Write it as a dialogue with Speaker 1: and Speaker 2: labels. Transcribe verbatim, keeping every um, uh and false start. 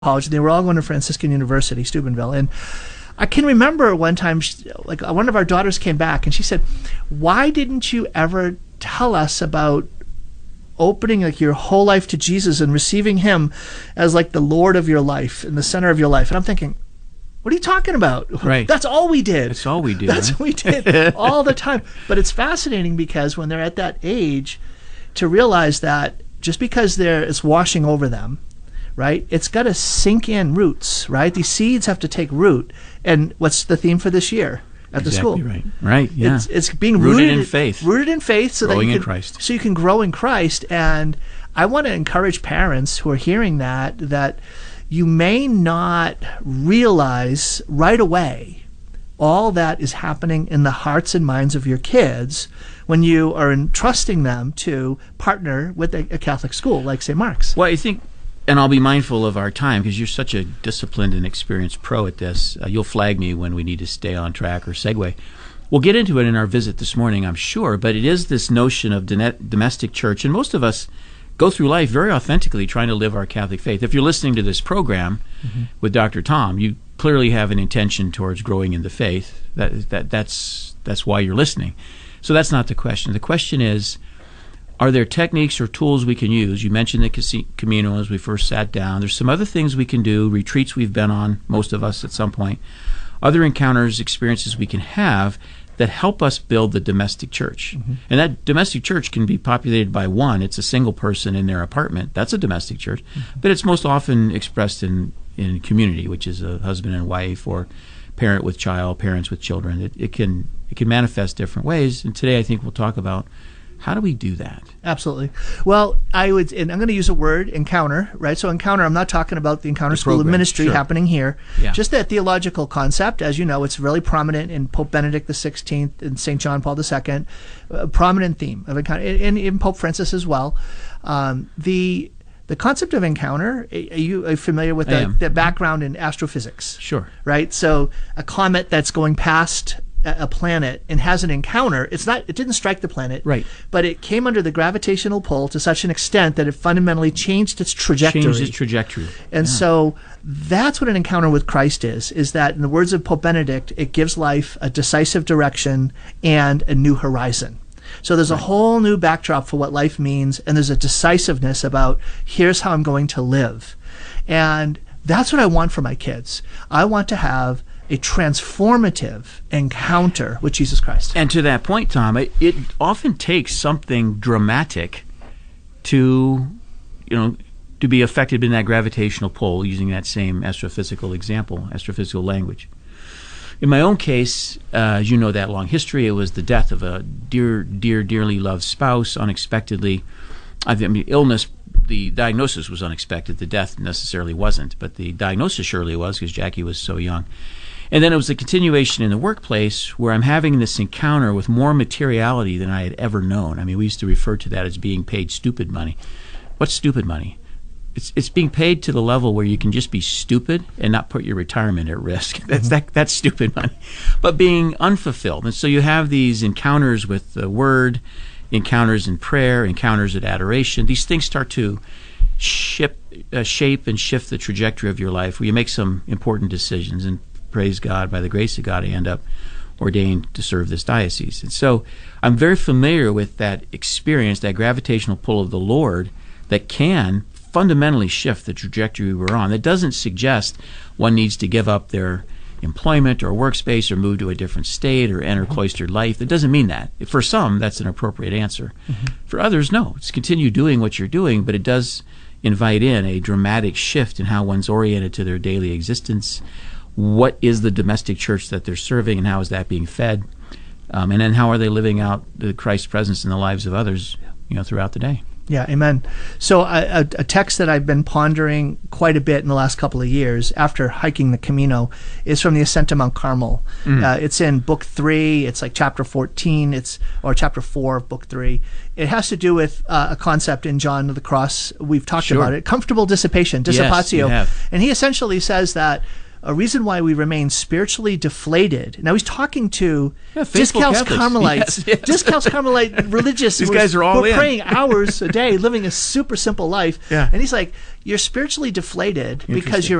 Speaker 1: college. They were all going to Franciscan University, Steubenville. And I can remember one time, like one of our daughters came back and she said, "Why didn't you ever tell us about opening like your whole life to Jesus and receiving him as like the Lord of your life and the center of your life?" And I'm thinking, what are you talking about?
Speaker 2: Right.
Speaker 1: That's all we did.
Speaker 2: That's all we do.
Speaker 1: That's
Speaker 2: right?
Speaker 1: what we did all the time. But it's fascinating because when they're at that age, to realize that just because there it's washing over them, right? It's got to sink in roots, right? These seeds have to take root. And what's the theme for this year at the school?
Speaker 2: Exactly right. Right, yeah.
Speaker 1: It's, it's being
Speaker 2: Rooted
Speaker 1: rooted,
Speaker 2: in faith.
Speaker 1: Rooted in faith so
Speaker 2: Growing
Speaker 1: that you
Speaker 2: in
Speaker 1: can,
Speaker 2: Christ.
Speaker 1: So you can grow in Christ. And I want to encourage parents who are hearing that, that you may not realize right away all that is happening in the hearts and minds of your kids when you are entrusting them to partner with a, a Catholic school like Saint Mark's.
Speaker 2: Well, I think, and I'll be mindful of our time because you're such a disciplined and experienced pro at this. Uh, you'll flag me when we need to stay on track or segue. We'll get into it in our visit this morning, I'm sure, but it is this notion of domestic church, and most of us go through life very authentically trying to live our Catholic faith. If you're listening to this program mm-hmm. with Doctor Tom, you clearly have an intention towards growing in the faith. That that that's that's why you're listening. So that's not the question. The question is, are there techniques or tools we can use? You mentioned the Camino as we first sat down. There's some other things we can do, retreats we've been on, most of us at some point, other encounters, experiences we can have that help us build the domestic church. Mm-hmm. And that domestic church can be populated by one. It's a single person in their apartment. That's a domestic church. Mm-hmm. But it's most often expressed in, in community, which is a husband and wife or parent with child, parents with children. It, it can it can manifest different ways. And today I think we'll talk about how do we do that?
Speaker 1: Absolutely. Well, I would, and I'm going to use a word, encounter, right? So encounter, I'm not talking about the Encounter
Speaker 2: The
Speaker 1: School
Speaker 2: program,
Speaker 1: of Ministry
Speaker 2: sure.
Speaker 1: happening here.
Speaker 2: Yeah.
Speaker 1: Just that theological concept, as you know, it's really prominent in Pope Benedict the sixteenth and Saint John Paul the second, a prominent theme of encounter, and in Pope Francis as well. Um, the the concept of encounter, are you are you familiar with the, the background in astrophysics?
Speaker 2: Sure.
Speaker 1: Right? So a comet that's going past a planet and has an encounter, it's not it didn't strike the planet,
Speaker 2: right,
Speaker 1: but it came under the gravitational pull to such an extent that it fundamentally changed its trajectory.
Speaker 2: Changed its trajectory.
Speaker 1: And
Speaker 2: yeah.
Speaker 1: so that's what an encounter with Christ is, is that in the words of Pope Benedict, it gives life a decisive direction and a new horizon. So there's a right. whole new backdrop for what life means, and there's a decisiveness about here's how I'm going to live. And that's what I want for my kids. I want to have a transformative encounter with Jesus Christ.
Speaker 2: And to that point, Tom, it, it often takes something dramatic to, you know, to be affected in that gravitational pull, using that same astrophysical example, astrophysical language. In my own case, uh, as you know that long history, it was the death of a dear, dear, dearly loved spouse unexpectedly. I mean, illness, the diagnosis was unexpected. The death necessarily wasn't, but the diagnosis surely was because Jackie was so young. And then it was a continuation in the workplace where I'm having this encounter with more materiality than I had ever known. I mean, we used to refer to that as being paid stupid money. What's stupid money? It's it's being paid to the level where you can just be stupid and not put your retirement at risk. That's that that's stupid money. But being unfulfilled. And so you have these encounters with the Word, encounters in prayer, encounters at adoration. These things start to ship, uh, shape and shift the trajectory of your life where you make some important decisions. And praise God, by the grace of God, I end up ordained to serve this diocese. And so I'm very familiar with that experience, that gravitational pull of the Lord that can fundamentally shift the trajectory we're on. That doesn't suggest one needs to give up their employment or workspace or move to a different state or enter cloistered life. That doesn't mean that. For some, that's an appropriate answer. Mm-hmm. For others, no. It's continue doing what you're doing, but it does invite in a dramatic shift in how one's oriented to their daily existence. What is the domestic church that they're serving, and how is that being fed? Um, and then how are they living out the Christ's presence in the lives of others, you know, throughout the day?
Speaker 1: Yeah, amen. So a, a text that I've been pondering quite a bit in the last couple of years after hiking the Camino is from the Ascent to Mount Carmel. Mm. Uh, it's in book three. It's like chapter fourteen. It's or chapter four of book three. It has to do with uh, a concept in John of the Cross. We've talked
Speaker 2: sure.
Speaker 1: about it. Comfortable dissipation, dissipatio.
Speaker 2: Yes, you have.
Speaker 1: And he essentially says that a reason why we remain spiritually deflated. Now he's talking to
Speaker 2: Yeah, faithful
Speaker 1: Discalced
Speaker 2: Catholics.
Speaker 1: Carmelites,
Speaker 2: Yes, yes.
Speaker 1: Discalced Carmelite religious.
Speaker 2: These
Speaker 1: who
Speaker 2: guys are all
Speaker 1: who
Speaker 2: in.
Speaker 1: praying hours a day, living a super simple life.
Speaker 2: Yeah.
Speaker 1: And he's like, you're spiritually deflated because
Speaker 2: Interesting.
Speaker 1: you're